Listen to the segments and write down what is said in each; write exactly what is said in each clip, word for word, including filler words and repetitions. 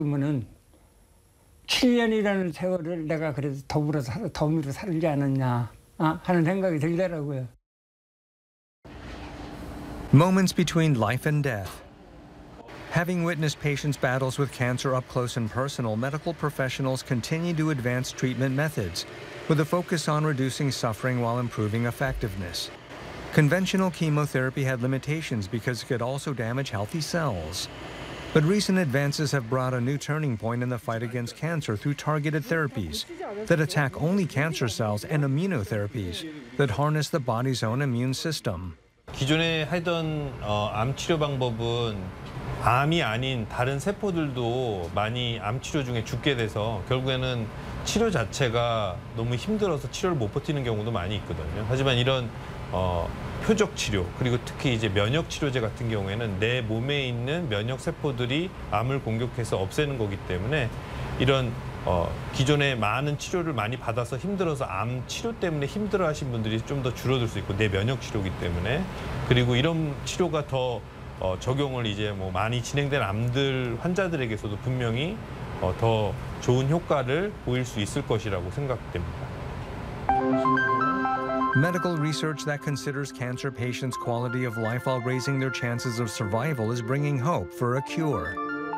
그러면은 칠 년이라는 세월을 내가 그래도 더불어 살, 더불어 살지 않았냐 아, 하는 생각이 들더라고요. Moments between life and death. Having witnessed patients' battles with cancer up close and personal, medical professionals continue to advance treatment methods, with a focus on reducing suffering while improving effectiveness. Conventional chemotherapy had limitations because it could also damage healthy cells. But recent advances have brought a new turning point in the fight against cancer through targeted therapies that attack only cancer cells and immunotherapies that harness the body's own immune system. 기존에 하던 어, 암 치료 방법은 암이 아닌 다른 세포들도 많이 암 치료 중에 죽게 돼서 결국에는 치료 자체가 너무 힘들어서 치료를 못 버티는 경우도 많이 있거든요. 하지만 이런 어, 표적 치료 그리고 특히 이제 면역 치료제 같은 경우에는 내 몸에 있는 면역 세포들이 암을 공격해서 없애는 거기 때문에 이런 어, 기존에 많은 치료를 많이 받아서 힘들어서 암 치료 때문에 힘들어하신 분들이 좀 더 줄어들 수 있고 내 면역 치료이기 때문에 그리고 이런 치료가 더 어, 적용을 이제 뭐 많이 진행된 암들 환자들에게서도 분명히 어, 더 좋은 효과를 보일 수 있을 것이라고 생각됩니다. Medical research that considers cancer patients' quality of life while raising their chances of survival is bringing hope for a cure.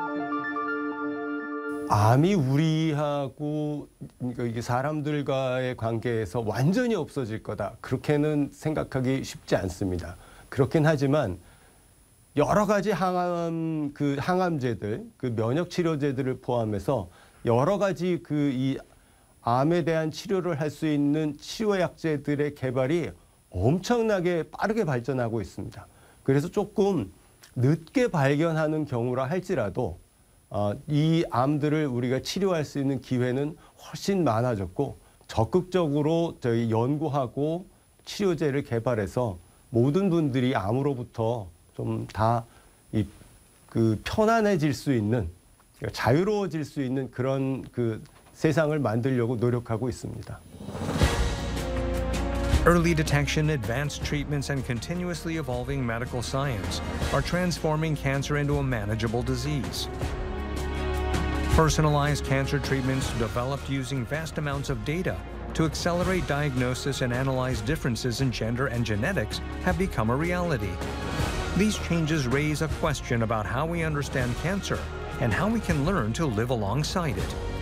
암이 우리하고 이게 사람들과의 관계에서 완전히 없어질 거다. 그렇게는 생각하기 쉽지 않습니다. 그렇긴 하지만 여러 가지 항암 그 항암제들, 그 면역 치료제들을 포함해서 여러 가지 그 이 암에 대한 치료를 할 수 있는 치료약제들의 개발이 엄청나게 빠르게 발전하고 있습니다. 그래서 조금 늦게 발견하는 경우라 할지라도 어, 이 암들을 우리가 치료할 수 있는 기회는 훨씬 많아졌고 적극적으로 저희 연구하고 치료제를 개발해서 모든 분들이 암으로부터 좀 다 이 그 편안해질 수 있는 자유로워질 수 있는 그런 그 세상을 만들려고 노력하고 있습니다. Early detection, advanced treatments, and continuously evolving medical science are transforming cancer into a manageable disease. Personalized cancer treatments developed using vast amounts of data to accelerate diagnosis and analyze differences in gender and genetics have become a reality. These changes raise a question about how we understand cancer and how we can learn to live alongside it.